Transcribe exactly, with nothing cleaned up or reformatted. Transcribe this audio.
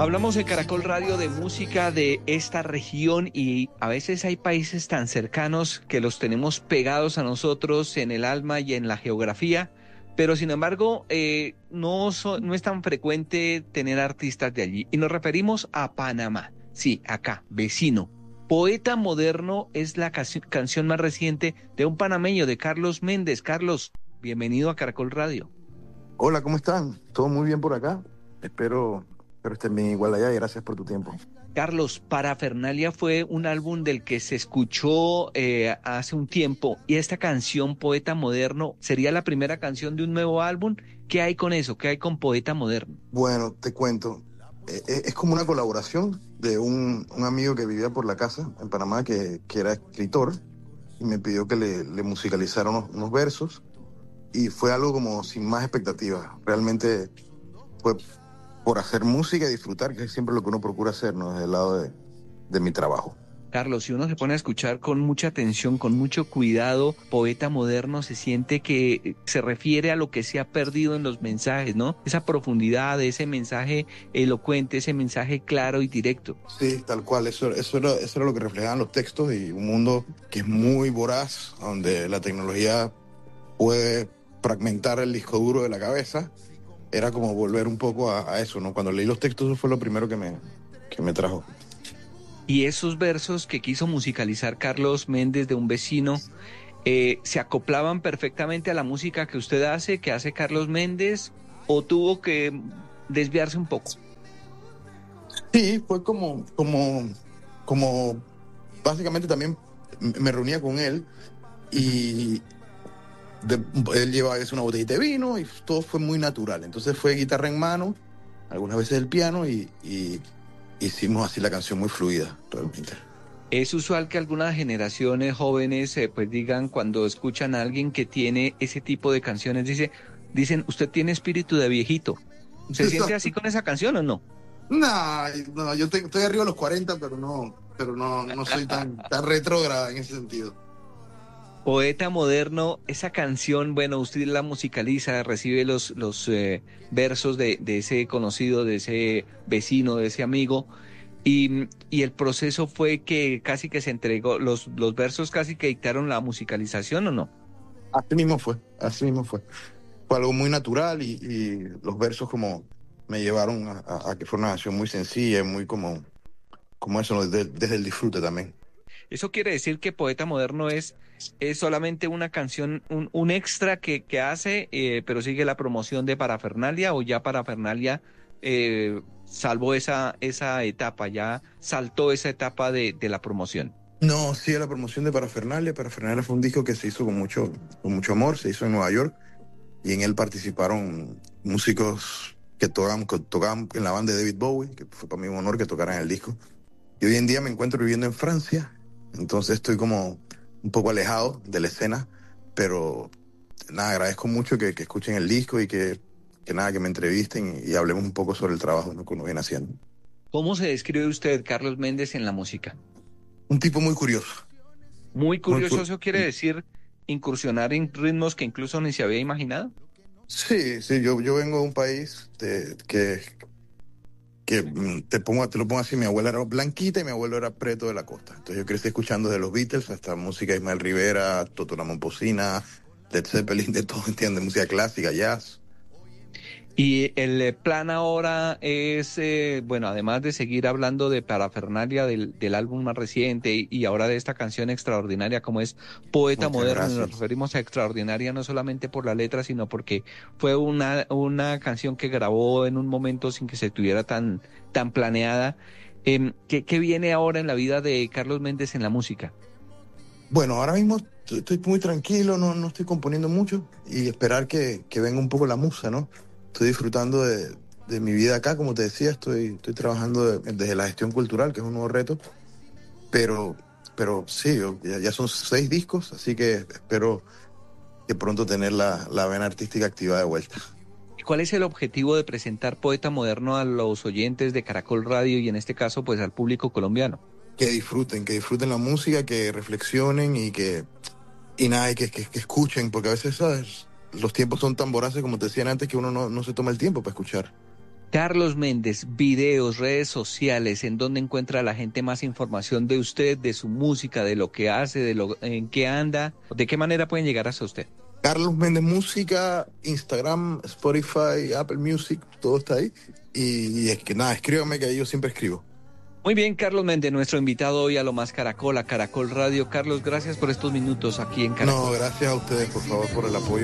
Hablamos en Caracol Radio de música de esta región y a veces hay países tan cercanos que los tenemos pegados a nosotros en el alma y en la geografía, pero sin embargo eh, no, so, no es tan frecuente tener artistas de allí. Y nos referimos a Panamá, sí, acá, vecino. Poeta Moderno es la ca- canción más reciente de un panameño, de Carlos Méndez. Carlos, bienvenido a Caracol Radio. Hola, ¿cómo están? ¿Todo muy bien por acá? Espero, espero estén bien igual allá y gracias por tu tiempo. Carlos, Parafernalia fue un álbum del que se escuchó eh, hace un tiempo y esta canción, Poeta Moderno, sería la primera canción de un nuevo álbum. ¿Qué hay con eso? ¿Qué hay con Poeta Moderno? Bueno, te cuento. Eh, eh, es como una colaboración de un, un amigo que vivía por la casa en Panamá, que, que era escritor, y me pidió que le, le musicalizara unos, unos versos, y fue algo como sin más expectativas. Realmente fue por hacer música y disfrutar, que es siempre lo que uno procura hacer, ¿no? Desde el lado de, de mi trabajo. Carlos, si uno se pone a escuchar con mucha atención, con mucho cuidado, Poeta Moderno, se siente que se refiere a lo que se ha perdido en los mensajes, ¿no? Esa profundidad, ese mensaje elocuente, ese mensaje claro y directo. Sí, tal cual, eso, eso, era, eso era lo que reflejaban los textos, y un mundo que es muy voraz, donde la tecnología puede fragmentar el disco duro de la cabeza. Era como volver un poco a, a eso, ¿no? Cuando leí los textos, eso fue lo primero que me, que me trajo. Y esos versos que quiso musicalizar Carlos Méndez de un vecino, eh, ¿se acoplaban perfectamente a la música que usted hace, que hace Carlos Méndez, o tuvo que desviarse un poco? Sí, fue como, como, como, básicamente también me reunía con él y de, él llevaba una botellita de vino y todo fue muy natural. Entonces fue guitarra en mano, algunas veces el piano, y, y hicimos así la canción muy fluida, realmente. Es usual que algunas generaciones jóvenes eh, pues digan, cuando escuchan a alguien que tiene ese tipo de canciones, dice, dicen, usted tiene espíritu de viejito. ¿Se siente así con esa canción o no? No, no, yo te, estoy arriba de los cuarenta, pero no, pero no, no soy tan, tan retrógrada en ese sentido. Poeta Moderno, esa canción, bueno, usted la musicaliza, recibe los, los eh, versos de, de ese conocido, de ese vecino, de ese amigo, y, y el proceso fue que casi que se entregó, los, los versos casi que dictaron la musicalización, ¿o no? Así mismo fue, así mismo fue. Fue algo muy natural, y, y los versos como me llevaron a, a, a que fue una canción muy sencilla y muy como, como eso, ¿no? desde, desde el disfrute también. Eso quiere decir que Poeta Moderno es, es solamente una canción, un, un extra que, que hace, eh, pero sigue la promoción de Parafernalia, o ya Parafernalia eh, salvó esa, esa etapa, ya saltó esa etapa de, de la promoción. No, sí, la promoción de Parafernalia. Parafernalia fue un disco que se hizo con mucho, con mucho amor, se hizo en Nueva York, y en él participaron músicos que tocaban, que tocaban en la banda de David Bowie, que fue para mí un honor que tocaran el disco. Y hoy en día me encuentro viviendo en Francia, entonces estoy como un poco alejado de la escena, pero nada, agradezco mucho que, que escuchen el disco y que, que nada, que me entrevisten y, y hablemos un poco sobre el trabajo, ¿no?, que uno viene haciendo. ¿Cómo se describe usted, Carlos Méndez, en la música? Un tipo muy curioso. Muy Muy curioso, cu- ¿eso quiere decir incursionar en ritmos que incluso ni se había imaginado? sí, sí, yo, yo vengo de un país de, que, que mm, te, pongo, te lo pongo así: mi abuela era blanquita y mi abuelo era preto de la costa. Entonces yo crecí escuchando de los Beatles hasta música de Ismael Rivera, Toto la Momposina, Led Zeppelin, de todo, ¿entiendes? Música clásica, jazz. Y el eh, plan ahora es, eh, bueno, además de seguir hablando de Parafernalia del, del álbum más reciente y, y ahora de esta canción extraordinaria como es Poeta Muchas Moderno, y nos gracias. referimos a extraordinaria no solamente por la letra, sino porque fue una, una canción que grabó en un momento sin que se tuviera tan, tan planeada. Em, ¿qué, qué viene ahora en la vida de Carlos Méndez en la música? Bueno, ahora mismo t- estoy muy tranquilo, no, no estoy componiendo mucho, y esperar que, que venga un poco la musa, ¿no? Estoy disfrutando de, de mi vida acá, como te decía, estoy, estoy trabajando de- desde la gestión cultural, que es un nuevo reto, pero, pero sí, yo- ya, ya son seis discos, así que espero que pronto tener la, la vena artística activada de vuelta. ¿Cuál es el objetivo de presentar Poeta Moderno a los oyentes de Caracol Radio y en este caso pues al público colombiano? Que disfruten, que disfruten la música, que reflexionen y que, y nada, y que, que, que escuchen, porque a veces, ¿sabes?, los tiempos son tan voraces, como te decían antes, que uno no, no se toma el tiempo para escuchar. Carlos Méndez, videos, redes sociales, ¿en dónde encuentra la gente más información de usted, de su música, de lo que hace, de lo en qué anda? ¿De qué manera pueden llegar hasta usted? Carlos Méndez Música, Instagram, Spotify, Apple Music, todo está ahí. Y, y es que nada, escríbame que ahí yo siempre escribo. Muy bien, Carlos Méndez, nuestro invitado hoy a Lo Más Caracol, a Caracol Radio. Carlos, gracias por estos minutos aquí en Caracol. No, gracias a ustedes, por favor, por el apoyo.